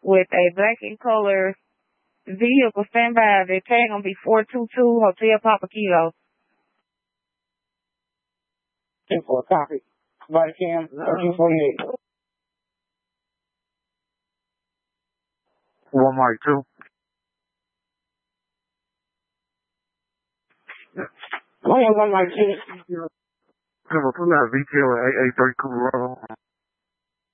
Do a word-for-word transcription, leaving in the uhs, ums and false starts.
with a black and color vehicle standby. The tag gonna be four two two Hotel Papa Kilo. ten four, copy. Body cam, thirteen forty-eight. One mic two. One one mic two. Come on, pull out V T L at eight eight three Colorado.